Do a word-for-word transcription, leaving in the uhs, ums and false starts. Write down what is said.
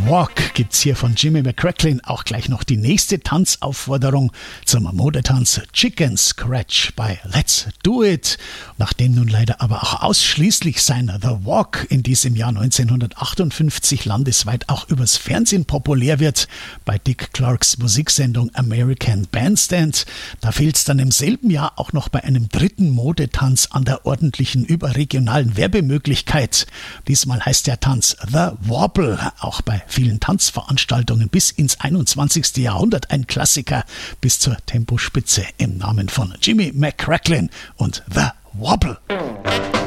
Walk gibt's hier von Jimmy McCracklin auch gleich noch die nächste Tanzaufforderung zum Modetanz Chicken Scratch bei Let's Do It. Nachdem nun leider aber auch ausschließlich sein The Walk in diesem Jahr neunzehnhundertachtundfünfzig landesweit auch übers Fernsehen populär wird, bei Dick Clarks Musiksendung American Bandstand, da fehlt's dann im selben Jahr auch noch bei einem dritten Modetanz an der ordentlichen überregionalen Werbemöglichkeit. Diesmal heißt der Tanz The Wobble, auch bei vielen Tanzveranstaltungen bis ins einundzwanzigste Jahrhundert ein Klassiker, bis zur Tempospitze im Namen von Jimmy McCracklin und The Wobble.